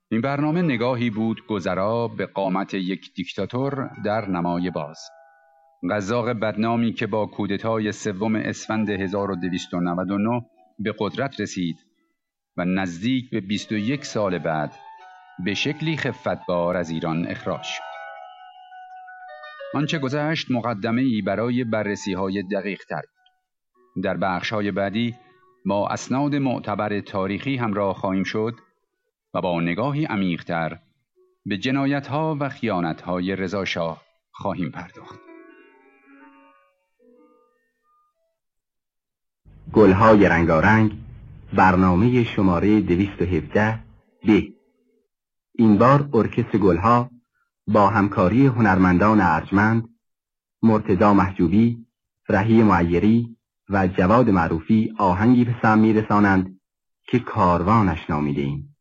این برنامه نگاهی بود گذرا به قامت یک دیکتاتور در نمای باز. قزاق بدنامی که با کودتای 3 اسفند 1299 به قدرت رسید و نزدیک به 21 سال بعد به شکلی خفتبار از ایران اخراج شد. آنچه گذشت مقدمه‌ای برای بررسی‌های دقیق‌تر بود. در بخش‌های بعدی با اسناد معتبر تاریخی همراه خواهیم شد و با نگاهی عمیق‌تر به جنایت‌ها و خیانت‌های رضاشاه خواهیم پرداخت. گل‌های رنگارنگ، برنامه شماره 217 ب. این بار ارکستر گل‌ها با همکاری هنرمندان ارجمند مرتضی محجوبی، رهی معیری و جواد معروفی آهنگی به سمع می‌رسانند که کاروانش نامیده ایم.